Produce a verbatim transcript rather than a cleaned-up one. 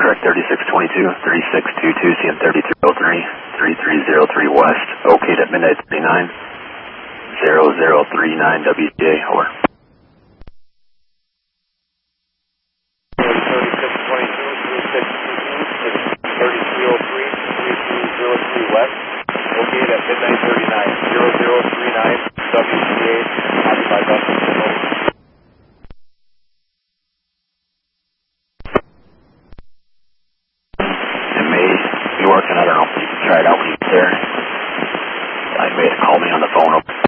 correct, thirty-six twenty-two, thirty-six twenty-two, C M thirty-three oh three, thirty-three oh three West, okay at midnight thirty-nine, zero zero three nine W J, over. thirty-six twenty-two, thirty-six twenty-two, thirty-three oh three, thirty-three oh three West, okay at midnight thirty-nine, zero zero three nine W J, occupied bus. Working, I don't know if you can try it out when you get there. I made it call me on the phone.